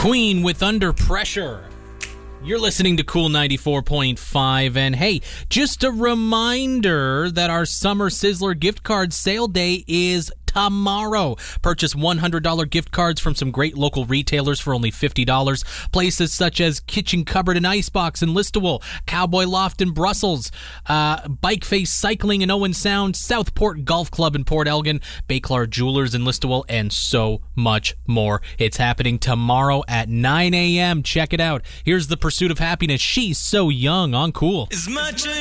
Queen with Under Pressure. You're listening to Cool 94.5, and hey, just a reminder that our Summer Sizzler gift card sale day is tomorrow. Purchase $100 gift cards from some great local retailers for only $50. Places such as Kitchen Cupboard and Icebox in Listowel, Cowboy Loft in Brussels, Bike Face Cycling in Owen Sound, Southport Golf Club in Port Elgin, Bayclar Jewelers in Listowel, and so much more. It's happening tomorrow at 9 a.m. Check it out. Here's The Pursuit of Happiness. She's So Young on Cool. As much as